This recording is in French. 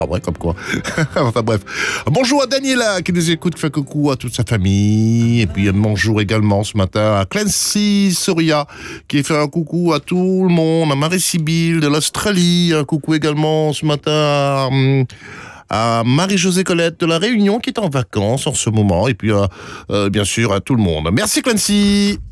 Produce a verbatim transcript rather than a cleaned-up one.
Ah ouais, comme quoi. Enfin bref. Bonjour à Daniela qui nous écoute, fait coucou à toute sa famille. Et puis bonjour également ce matin à Clancy Soria qui fait un coucou à tout le monde, à Marie-Sibylle de l'Australie. Un coucou également ce matin à, hum, à Marie-Josée Colette de La Réunion qui est en vacances en ce moment. Et puis euh, euh, bien sûr à tout le monde. Merci Clancy.